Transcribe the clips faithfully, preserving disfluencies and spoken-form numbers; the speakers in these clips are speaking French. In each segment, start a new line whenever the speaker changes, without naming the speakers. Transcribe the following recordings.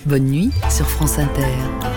Bonne nuit sur France Inter.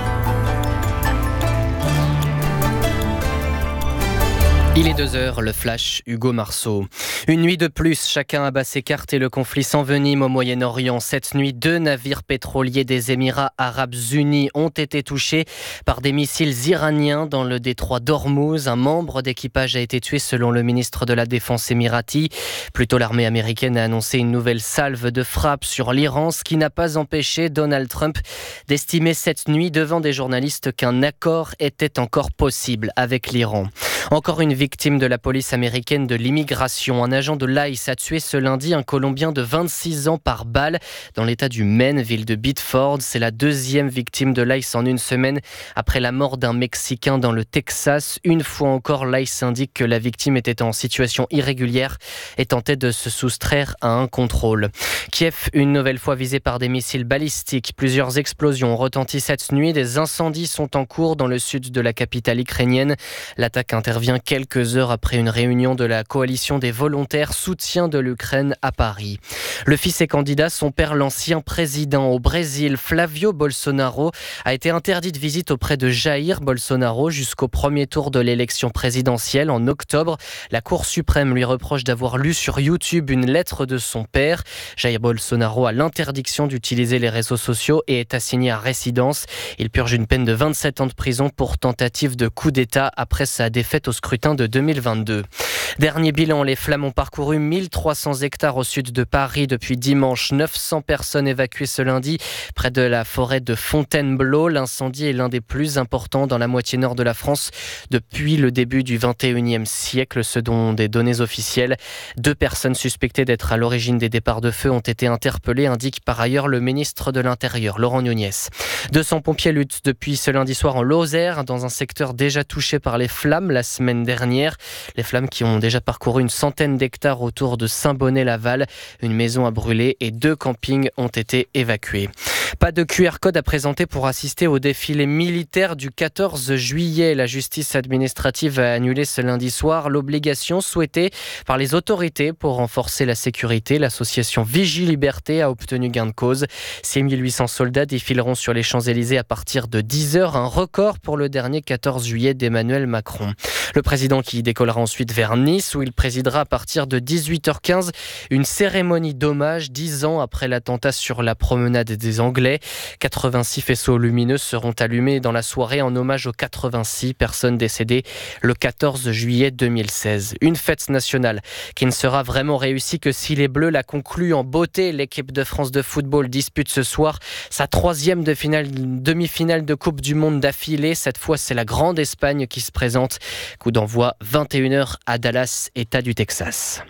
Il est deux heures, le flash, Hugo Marceau. Une nuit de plus, chacun abat ses cartes et le conflit s'envenime au Moyen-Orient. Cette nuit, deux navires pétroliers des Émirats Arabes Unis ont été touchés par des missiles iraniens dans le détroit d'Ormuz. Un membre d'équipage a été tué selon le ministre de la Défense émirati. Plus tôt, l'armée américaine a annoncé une nouvelle salve de frappe sur l'Iran, ce qui n'a pas empêché Donald Trump d'estimer cette nuit devant des journalistes qu'un accord était encore possible avec l'Iran. Encore une victime de la police américaine de l'immigration. Un agent de l'I C E a tué ce lundi un Colombien de vingt-six ans par balle dans l'état du Maine, ville de Biddeford. C'est la deuxième victime de l'I C E en une semaine après la mort d'un Mexicain dans le Texas. Une fois encore, l'I C E indique que la victime était en situation irrégulière et tentait de se soustraire à un contrôle. Kiev, une nouvelle fois visée par des missiles balistiques. Plusieurs explosions ont retenti cette nuit. Des incendies sont en cours dans le sud de la capitale ukrainienne. L'attaque intervient quelques heures après une réunion de la coalition des volontaires soutien de l'Ukraine à Paris. Le fils et candidat, son père, l'ancien président au Brésil, Flavio Bolsonaro, a été interdit de visite auprès de Jair Bolsonaro jusqu'au premier tour de l'élection présidentielle en octobre. La Cour suprême lui reproche d'avoir lu sur YouTube une lettre de son père. Jair Bolsonaro a l'interdiction d'utiliser les réseaux sociaux et est assigné à résidence. Il purge une peine de vingt-sept ans de prison pour tentative de coup d'État après sa défaite au scrutin de deux mille vingt-deux. Dernier bilan, les flammes ont parcouru mille trois cents hectares au sud de Paris depuis dimanche. neuf cents personnes évacuées ce lundi près de la forêt de Fontainebleau. L'incendie est l'un des plus importants dans la moitié nord de la France depuis le début du vingt et unième siècle, selon des données officielles. Deux personnes suspectées d'être à l'origine des départs de feu ont été interpellées, indique par ailleurs le ministre de l'Intérieur, Laurent Nunez. deux cents pompiers luttent depuis ce lundi soir en Lozère, dans un secteur déjà touché par les flammes la semaine dernière. Les flammes qui ont déjà parcouru une centaine d'hectares autour de Saint-Bonnet-Laval. Une maison a brûlé et deux campings ont été évacués. Pas de Q R code à présenter pour assister au défilé militaire du quatorze juillet. La justice administrative a annulé ce lundi soir l'obligation souhaitée par les autorités pour renforcer la sécurité. L'association Vigiliberté a obtenu gain de cause. six mille huit cents soldats défileront sur les Champs-Élysées à partir de dix heures, un record pour le dernier quatorze juillet d'Emmanuel Macron. Le président qui décollera ensuite vers Nice, où il présidera à partir de dix-huit heures quinze une cérémonie d'hommage dix ans après l'attentat sur la promenade des Anglais. quatre-vingt-six faisceaux lumineux seront allumés dans la soirée en hommage aux quatre-vingt-six personnes décédées le quatorze juillet deux mille seize. Une fête nationale qui ne sera vraiment réussie que si les Bleus la concluent en beauté. L'équipe de France de football dispute ce soir sa troisième de finale, demi-finale de Coupe du Monde d'affilée. Cette fois, c'est la Grande Espagne qui se présente. Coup d'envoi vingt et une heures à Dallas, État du Texas.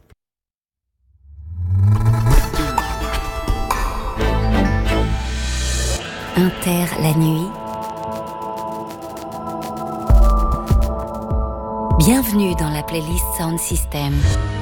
Inter la nuit. Bienvenue dans la playlist Sound System.